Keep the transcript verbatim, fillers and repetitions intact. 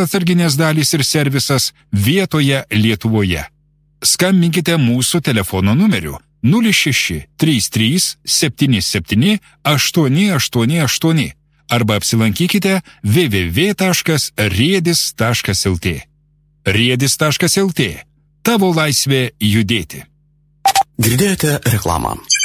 atsarginės dalys ir servisas vietoje Lietuvoje. Skambinkite mūsų telefono numeriu nulis šeši trys trys septyni septyni aštuoni aštuoni aštuoni arba apsilankykite w w w taškas riedis taškas l t. riedis taškas l t. Tavo laisvė judėti. Girdėjote reklamą.